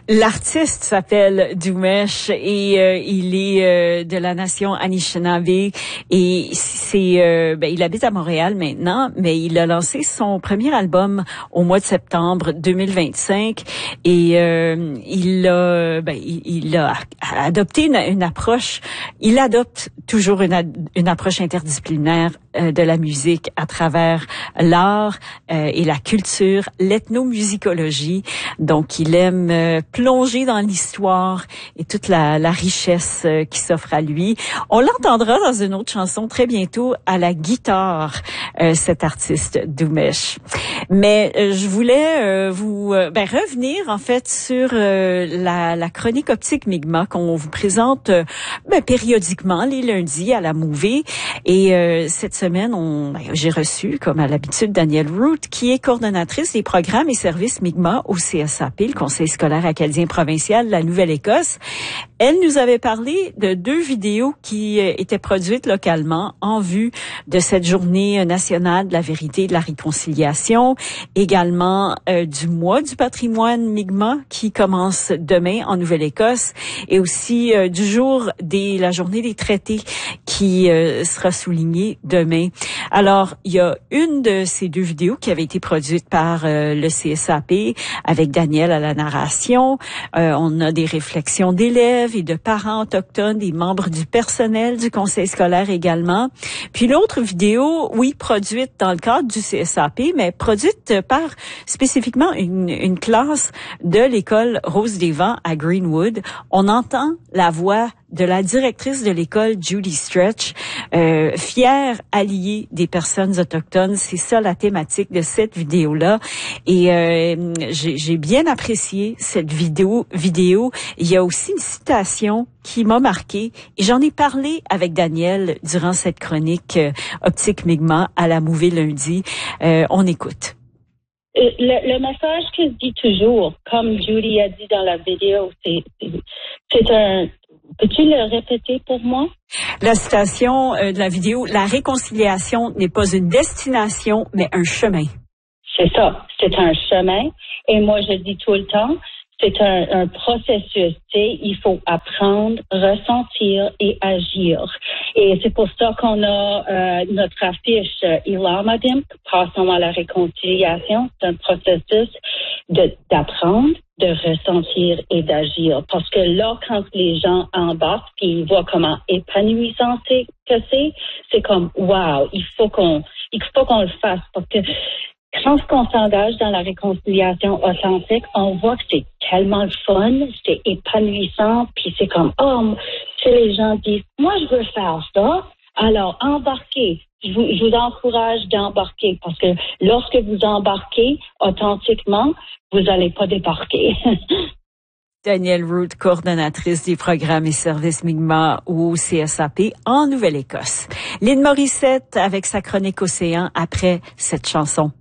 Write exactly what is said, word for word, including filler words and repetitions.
L'artiste s'appelle Dumesh et euh, il est euh, de la nation Anishinaabe et c'est euh, ben, il habite à Montréal maintenant, mais il a lancé son premier album au mois de septembre deux mille vingt-cinq et euh, il a ben, il, il a adopté une, une approche, il adopte toujours une, une approche interdisciplinaire euh, de la musique à travers l'art euh, et la culture, l'ethnomusicologie. Donc il aime euh, plonger dans l'histoire et toute la, la richesse euh, qui s'offre à lui. On l'entendra dans une autre chanson très bientôt à la guitare, euh, cet artiste Dumesh. Mais euh, je voulais euh, vous euh, ben, revenir en fait sur euh, la, la chronique optique Mi'kmaq qu'on vous présente euh, ben, périodiquement les lundis à la Mouvée. Et euh, cette semaine, on, ben, j'ai reçu, comme à l'habitude, Danielle Root, qui est coordonnatrice des programmes et services Mi'kmaq au C S A P, le Conseil scolaire acadien provincial de la Nouvelle-Écosse. Elle nous avait parlé de deux vidéos qui euh, étaient produites localement en vue de cette journée nationale de la vérité et de la réconciliation, également euh, du mois du patrimoine Mi'kmaq qui commence demain en Nouvelle-Écosse et aussi euh, du jour des la journée des traités qui euh, sera soulignée demain. Alors, il y a une de ces deux vidéos qui avait été produite par euh, le C S A P avec Danielle à la narration. Euh, on a des réflexions d'élèves et de parents autochtones, des membres du personnel du conseil scolaire également. Puis l'autre vidéo, oui, produite dans le cadre du C S A P, mais produite par spécifiquement une, une classe de l'école Rose des Vents à Greenwood. On entend la voix de la directrice de l'école, Judy Stretch, euh, fière alliée des personnes autochtones. C'est ça la thématique de cette vidéo-là. Et euh, j'ai, j'ai bien apprécié cette vidéo. vidéo. Il y a aussi une citation qui m'a marquée et j'en ai parlé avec Danielle durant cette chronique euh, Optique Mi'kmaq à la Mouvée lundi. Euh, on écoute. Le, le message que je dis toujours, comme Judy a dit dans la vidéo, c'est, c'est, c'est un... Peux-tu le répéter pour moi? La citation euh, de la vidéo, la réconciliation n'est pas une destination, mais un chemin. C'est ça, c'est un chemin. Et moi, je dis tout le temps, c'est un, un processus. Tu sais, il faut apprendre, ressentir et agir. Et c'est pour ça qu'on a euh, notre affiche euh, Ilamadim, passons à la réconciliation. C'est un processus de, d'apprendre, de ressentir et d'agir. Parce que là, quand les gens embarquent et ils voient comment épanouissant c'est, que c'est, c'est comme, wow, il faut qu'on, il faut qu'on le fasse. Parce que quand on s'engage dans la réconciliation authentique, on voit que c'est tellement le fun, c'est épanouissant, puis c'est comme, oh, si les gens disent, moi, je veux faire ça, alors embarquez. Je vous, je vous encourage d'embarquer parce que lorsque vous embarquez authentiquement, vous n'allez pas débarquer. Danielle Root, coordonnatrice des programmes et services Mi'kmaq au C S A P en Nouvelle-Écosse. Lynn Morissette avec sa chronique Océan après cette chanson.